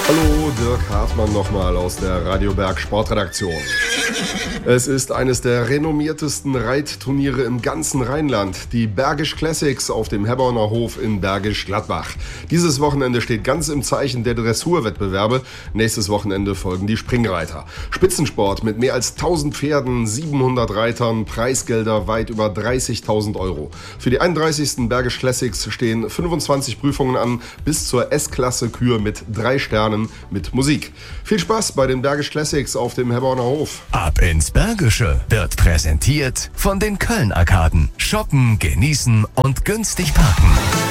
Hallo, Dirk Hartmann nochmal aus der Radio Berg Sportredaktion. Es ist eines der renommiertesten Reitturniere im ganzen Rheinland, die Bergisch Classics auf dem Herborner Hof in Bergisch Gladbach. Dieses Wochenende steht ganz im Zeichen der Dressurwettbewerbe. Nächstes Wochenende folgen die Springreiter. Spitzensport mit mehr als 1000 Pferden, 700 Reitern, Preisgelder weit über 30.000 Euro. Für die 31. Bergisch Classics stehen 25 Prüfungen an, bis zur S-Klasse Kür mit 3 Sternen mit Musik. Viel Spaß bei den Bergisch Classics auf dem Herborner Hof. Ab ins Bergische wird präsentiert von den Köln-Arkaden. Shoppen, genießen und günstig parken.